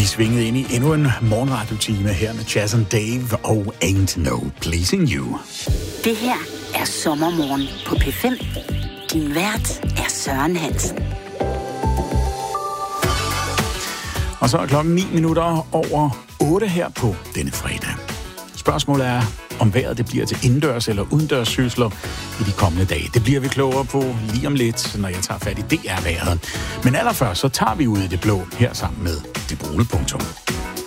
Vi svingede ind i endnu en morgenradiotime her med Chas and Dave og Ain't No Pleasing You. Det her er Sommermorgen på P5. Din vært er Søren Hansen. Og så er klokken 8:09 her på denne fredag. Spørgsmålet er, om vejret det bliver til indendørs eller udendørs sysler i de kommende dage. Det bliver vi klogere på lige om lidt, når jeg tager fat i DR-vejret. Men allerførst så tager vi ud i det blå her sammen med Det Brune Punktum.